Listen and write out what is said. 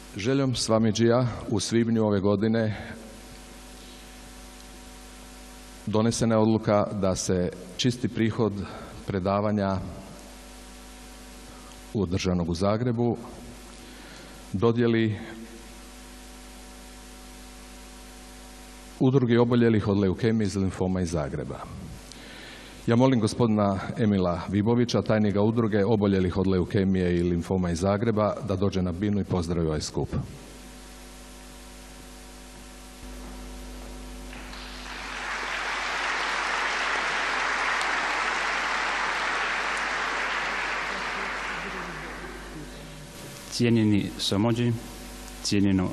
Željom Svamidžija u svibnju ove godine donesena je odluka da se čisti prihod predavanja održanog u Zagrebu dodijeli Udrugi oboljelih od leukemije iz limfoma iz Zagreba. Ja molim gospodina Emila Vibovića, tajnika Udruge oboljelih od leukemije i limfoma iz Zagreba, da dođe na binu i pozdravi ovaj skup. Cijenjeni Somođi, cijenjeno